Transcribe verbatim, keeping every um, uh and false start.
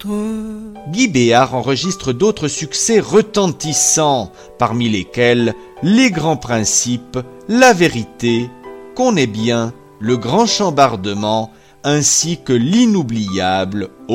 d'autres. Guy Béart enregistre d'autres succès retentissants, parmi lesquels Les Grands Principes, La Vérité, Qu'on est bien, Le Grand Chambardement, ainsi que l'inoubliable